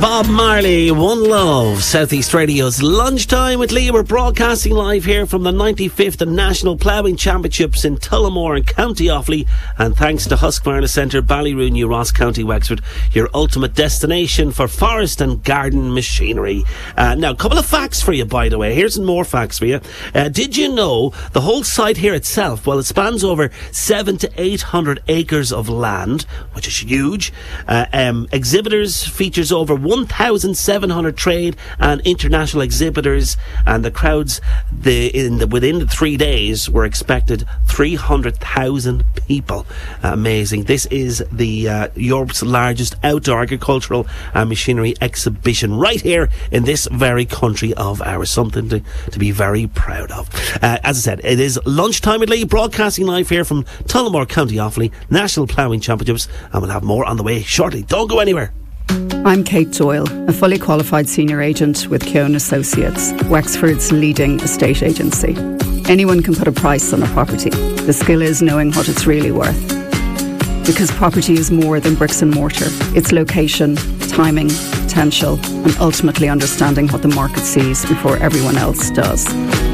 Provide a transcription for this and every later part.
Bob Marley, One Love, Southeast Radio's Lunchtime with Lee. We're broadcasting live here from the 95th National Ploughing Championships in Tullamore and County Offaly. And thanks to Husqvarna Centre, Ballyroon, New Ross, County Wexford, your ultimate destination for forest and garden machinery. Now, a couple of facts for you, by the way. Here's some more facts for you. Did you know the whole site here itself, well, it spans over 700 to 800 acres of land, which is huge. Exhibitors features over 1,700 trade and international exhibitors, and the crowds within the 3 days were expected 300,000 people. Amazing. This is the Europe's largest outdoor agricultural and machinery exhibition right here in this very country of ours. Something to be very proud of. As I said, it is Lunchtime with Lee, broadcasting live here from Tullamore, County Offaly, National Ploughing Championships, and we'll have more on the way shortly. Don't go anywhere. I'm Kate Doyle, a fully qualified senior agent with Keown Associates, Wexford's leading estate agency. Anyone can put a price on a property. The skill is knowing what it's really worth. Because property is more than bricks and mortar. It's location, timing, potential, and ultimately understanding what the market sees before everyone else does.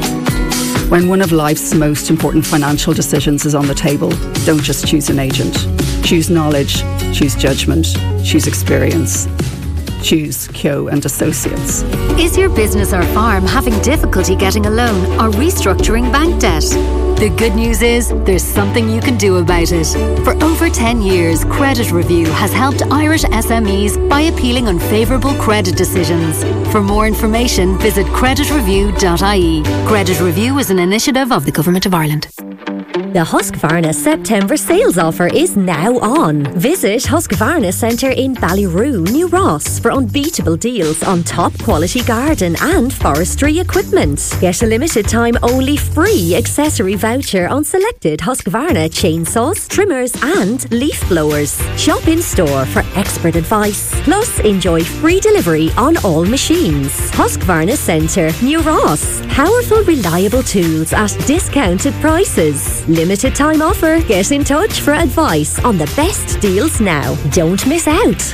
When one of life's most important financial decisions is on the table, don't just choose an agent. Choose knowledge, choose judgment, choose experience. Choose Keown Associates. Is your business or farm having difficulty getting a loan or restructuring bank debt? The good news is there's something you can do about it. For over 10 years, Credit Review has helped Irish SMEs by appealing unfavourable credit decisions. For more information, visit creditreview.ie. Credit Review is an initiative of the Government of Ireland. The Husqvarna September sales offer is now on. Visit Husqvarna Centre in Ballyroon, New Ross for unbeatable deals on top quality garden and forestry equipment. Get a limited time only free accessory voucher on selected Husqvarna chainsaws, trimmers and leaf blowers. Shop in store for expert advice. Plus enjoy free delivery on all machines. Husqvarna Centre, New Ross. Powerful, reliable tools at discounted prices. Limited time offer. Get in touch for advice on the best deals now. Don't miss out.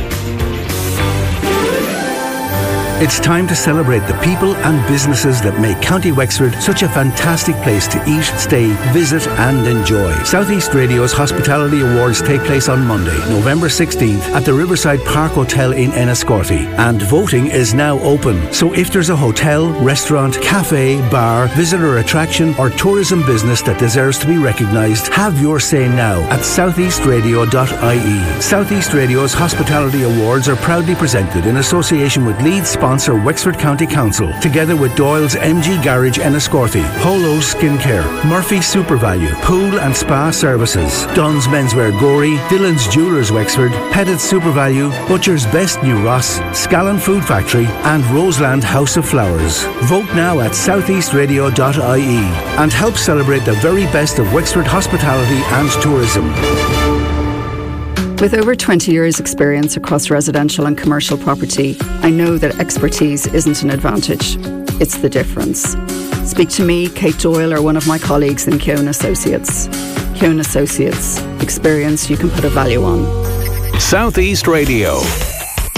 It's time to celebrate the people and businesses that make County Wexford such a fantastic place to eat, stay, visit and enjoy. Southeast Radio's Hospitality Awards take place on Monday, November 16th at the Riverside Park Hotel in Enniscorthy, and voting is now open. So if there's a hotel, restaurant, cafe, bar, visitor attraction or tourism business that deserves to be recognised, have your say now at southeastradio.ie. Southeast Radio's Hospitality Awards are proudly presented in association with Leeds sponsor Wexford County Council, together with Doyle's MG Garage Enniscorthy, Holo's Skincare, Murphy SuperValue, Pool and Spa Services, Dunn's Menswear Gorey, Dillon's Jewellers Wexford, Pettit SuperValue, Butcher's Best New Ross, Scallon Food Factory and Roseland House of Flowers. Vote now at southeastradio.ie and help celebrate the very best of Wexford hospitality and tourism. With over 20 years' experience across residential and commercial property, I know that expertise isn't an advantage. It's the difference. Speak to me, Kate Doyle, or one of my colleagues in Keown Associates. Keown Associates. Experience you can put a value on. Southeast Radio.